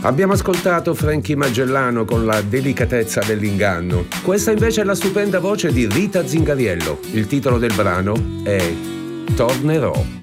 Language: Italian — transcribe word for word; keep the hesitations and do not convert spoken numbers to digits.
Abbiamo ascoltato Frankie Magellano con La delicatezza dell'inganno. Questa invece è la stupenda voce di Rita Zingariello. Il titolo del brano è Tornerò.